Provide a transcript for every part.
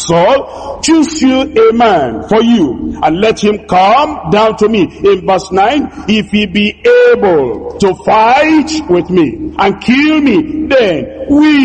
Saul, choose you a man for you, and let him come down to me. In verse 9, if he be able to fight with me and kill me, then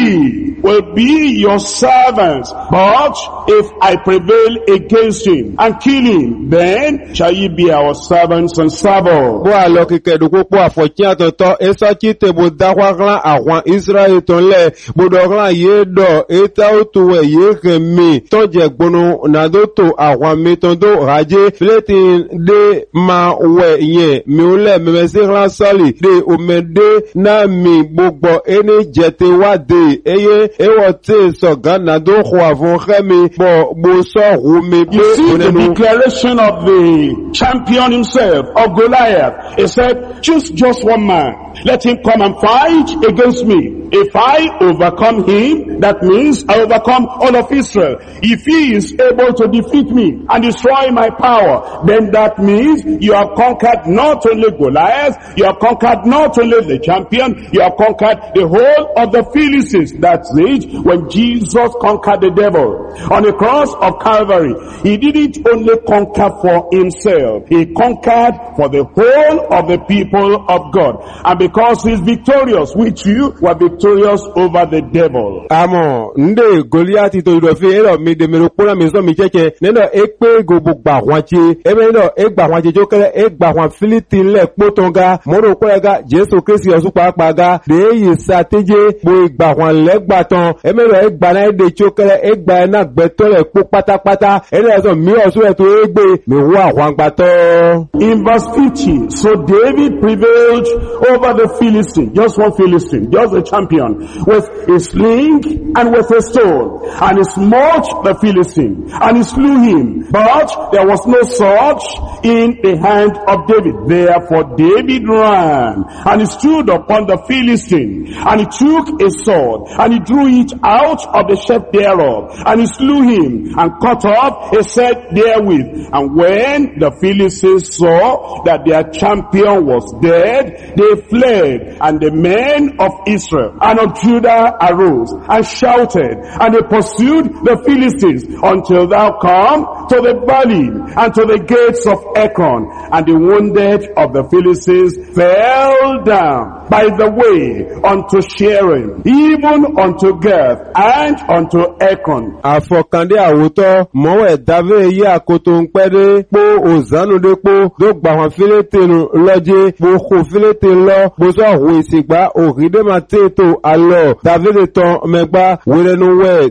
we will be your servants. But if I prevail against him and kill him, then shall ye be our servants and servants. Bo alo kike du popo afochi atoto esa chite bo dakwa glan àwọn Israel ton le bo do glan ye do eta otu ye kemi ton je gbonu na do to àwọn mi ton do raje fleti de ma we yen mi o le me se glan sali de o me de na mi gbogbo eni jete wa de eye ewo te so gana do ho avon khemi bo so ru me be. You see the declaration of the champion himself, of Goliath. He said, choose just one man. Let him come and fight against me. If I overcome him, that means I overcome all of Israel. If he is able to defeat me and destroy my power, then that means you have conquered not only Goliath, you have conquered not only the champion, you have conquered the whole of the Philistines. That's it. When Jesus conquered the devil on the cross of Calvary, he didn't only conquer for himself, he conquered for the whole of the people of God. And because he's victorious, which you were victorious over the devil. Amo nde Goliath to do fe ero mi de mi ro pora mi so mi cheche neno epe go gba wan che ebe no e gba wan che jokere e gba wan Philistine le potonga mo ro ko ga Jesu Christ osu papa ga de yi sateje bo gba wan le gba ton ebe no e gba na de chokere e gba na gbe to le po patapata ene so mi osu e to egbe mi wa wan gba to. In verse 50, so David prevailed over the Philistine, just one Philistine, just a champion, with a sling and with a stone, and he smote the Philistine, and he slew him, but there was no sword in the hand of David. Therefore David ran, and he stood upon the Philistine, and he took a sword, and he drew it out of the sheath thereof, and he slew him, and cut off his head therewith. And when the Philistines saw that their champion was dead, they fled, and the men of Israel and of Judah arose and shouted, and they pursued the Philistines until thou come to the valley and to the gates of Ekron. And the wounded of the Philistines fell down by the way unto Sharon, even unto Gath and unto Ekron. Afọkande àwòtọ́ mọ́wẹ̀ dávé yí àkótó ń pẹ́dé pó òzánú dé pó ló gbà wọn Fílétìnù lọ́jẹ́ bó kò Fílétìnù lọ bó sọ òhun ìsìgbà òhìdé máa tètò àlọ́ Dávídì tán mẹ́gbà wẹ́rẹ́nu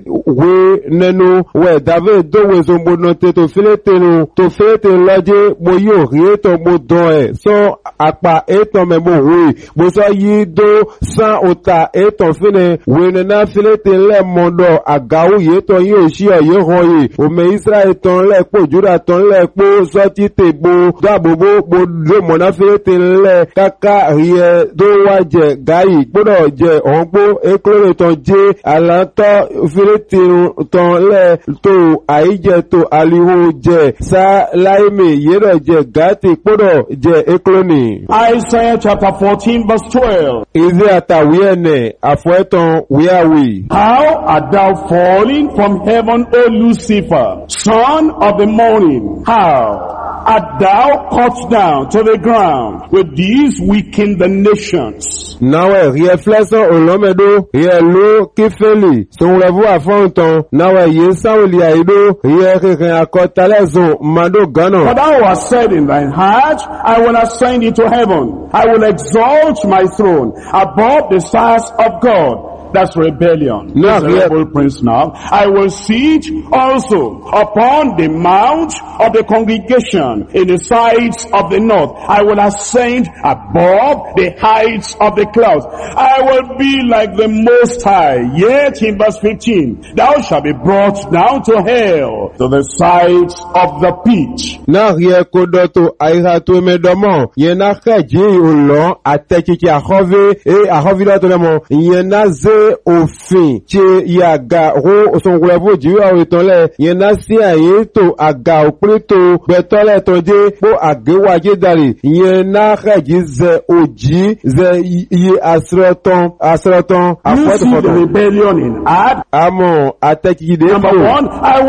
wẹ́nẹ́nu wẹ́ Dávídì dówó ìsọ̀nbọ̀nà tètò Fílétìnù tó Fílétìnù lọ́jẹ́ bó yóò rí ètò bó dán ẹ̀ sọ àpà ètò mẹ́bó wé bó sọ yí dó sán òtà ètò fínẹ̀ wẹ́nẹ́ná Fílétìnù lẹ́mọ̀dọ̀ àgáwó yétò yóò ṣí ọ̀yẹ́ hàn yìí òmè Ísírẹ́lì tán lẹ́pọ̀ Júdà tán lẹ́pọ̀ sọ́tí tèbó dáàbòbò bó lómọ̀ná Fílétìnù lẹ́ káká rí ẹ tó wá jẹ gáyì gbọ́dọ̀ jẹ ọ̀gbó ekúrò tán jẹ́ àlàntọ́ Fílétìnù tán lẹ́ tó àìjẹ tó àlìwò jẹ sá láìmì yẹ́rọ̀ jẹ gàtì gbọ́dọ̀ jẹ ekúrò. Isaiah chapter 14 verse 12. Ìdí àtàwí ẹ̀nẹ̀ àfọ̀ẹ́tàn wíyàwí. How art thou falling from heaven, O Lucifer, son of the morning? How art thou cut down to the ground? With these weaken the nations. Nawe reflexion olomedo yelo kifeli sonlevu afonton nawe yesawli aido yekeken akotalezo mado gano. For thou hast said in thine heart, I will ascend into heaven, I will exalt my throne above the stars of God. That's rebellion. No, That's a rebel prince now. I will sit also upon the mount of the congregation in the sides of the north. I will ascend above the heights of the clouds. I will be like the Most High. Yet in verse 15, thou shalt be brought down to hell, to the sides of the pit. Na rie kodoto airato medomo yena keji ulon atekiki ahove ahovilato lemo yena ze òfin tí yàgà ro òsòǹkùnlẹ̀fò jíwà òrìtànlẹ̀ yẹn ná sí àyè tó àgà òprétò bẹ̀tọ́lẹ̀ tó jẹ́ pó àgéwàjé dàrí yẹn ná rẹ̀jì zẹ òjì zẹ iye àsìrọ̀tàn You see the rebellion in Ad. àmọ́ àtẹ́kìkìdé. Number one, I